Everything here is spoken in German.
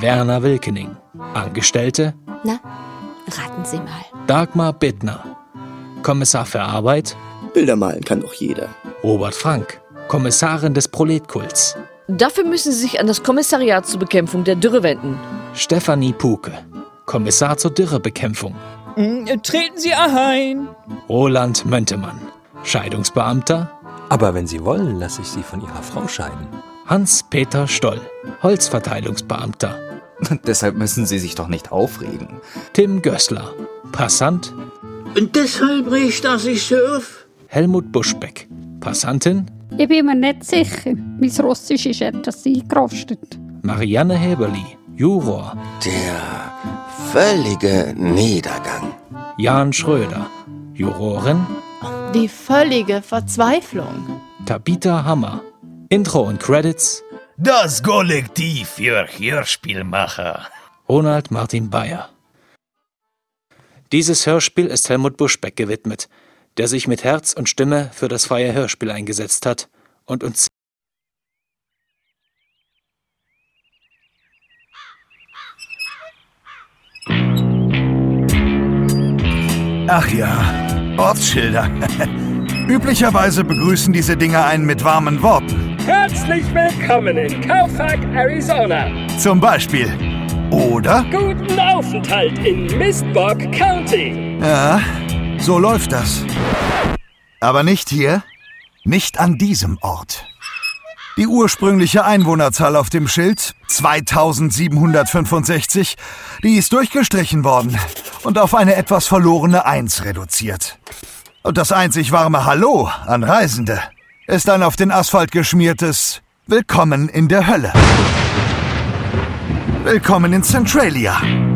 Werner Wilkening. Angestellte: Na, raten Sie mal. Dagmar Bittner. Kommissar für Arbeit: Bilder malen kann doch jeder. Robert Frank, Kommissarin des Proletkults. Dafür müssen Sie sich an das Kommissariat zur Bekämpfung der Dürre wenden. Stefanie Puke, Kommissar zur Dürrebekämpfung. Treten Sie ein. Roland Möntemann, Scheidungsbeamter. Aber wenn Sie wollen, lasse ich Sie von Ihrer Frau scheiden. Hans-Peter Stoll, Holzverteilungsbeamter. Deshalb müssen Sie sich doch nicht aufregen. Tim Gößler, Passant. Und deshalb riecht das sich surf? Helmut Buschbeck, Passantin. Ich bin mir nicht sicher. Mein Russisch ist etwas eingerostet. Marianne Heberli, Juror. Der völlige Niedergang. Jan Schröder, Jurorin. Die völlige Verzweiflung. Tabitha Hammer. Intro und Credits: Das Kollektiv für Hörspielmacher. Ronald Martin Bayer. Dieses Hörspiel ist Helmut Buschbeck gewidmet, der sich mit Herz und Stimme für das freie Hörspiel eingesetzt hat und uns Ach ja, Ortsschilder. Üblicherweise begrüßen diese Dinger einen mit warmen Worten. Herzlich willkommen in Koufax, Arizona. Zum Beispiel. Oder? Guten Aufenthalt in Mistborg County. Ja, so läuft das. Aber nicht hier, nicht an diesem Ort. Die ursprüngliche Einwohnerzahl auf dem Schild, 2765, die ist durchgestrichen worden und auf eine etwas verlorene 1 reduziert. Und das einzig warme Hallo an Reisende ist ein auf den Asphalt geschmiertes Willkommen in der Hölle. Willkommen in Centralia.